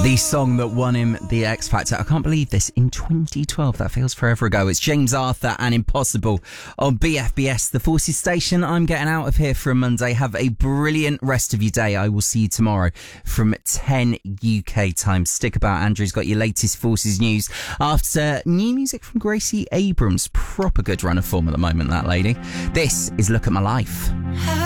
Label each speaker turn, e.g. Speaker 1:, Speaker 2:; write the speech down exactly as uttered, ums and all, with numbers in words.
Speaker 1: The song that won him the X Factor. I can't believe this. In twenty twelve, that feels forever ago. It's James Arthur and Impossible on B F B S, the Forces station. I'm getting out of here for a Monday. Have a brilliant rest of your day. I will see you tomorrow from ten U K time. Stick about. Andrew's got your latest Forces news after new music from Gracie Abrams. Proper good run of form at the moment, that lady. This is Look at My Life.